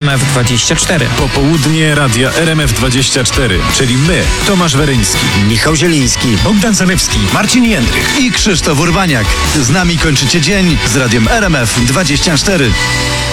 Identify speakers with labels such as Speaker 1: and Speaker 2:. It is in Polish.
Speaker 1: RMF24.
Speaker 2: Popołudnie Radia RMF24, czyli my, Tomasz Weryński,
Speaker 3: Michał Zieliński,
Speaker 2: Bogdan Zalewski,
Speaker 4: Marcin Jędrych
Speaker 3: i Krzysztof Urbaniak. Z nami kończycie dzień z Radiem RMF24.